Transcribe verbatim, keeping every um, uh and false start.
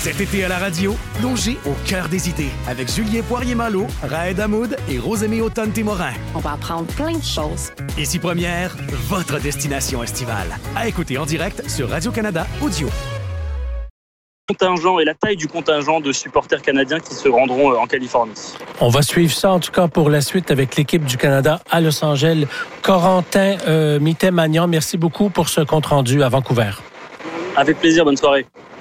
Cet été à la radio, plongez au cœur des idées avec Julien Poirier-Malo, Raed Hamoud et Rosémie Automne-Témorin. On va apprendre plein de choses. Ici Première, votre destination estivale. À écouter en direct sur Radio-Canada Audio. Contingent et la taille du contingent de supporters canadiens qui se rendront en Californie. On va suivre ça en tout cas pour la suite avec l'équipe du Canada à Los Angeles. Corentin euh, Mitet-Magnan, merci beaucoup pour ce compte rendu à Vancouver. Avec plaisir, bonne soirée.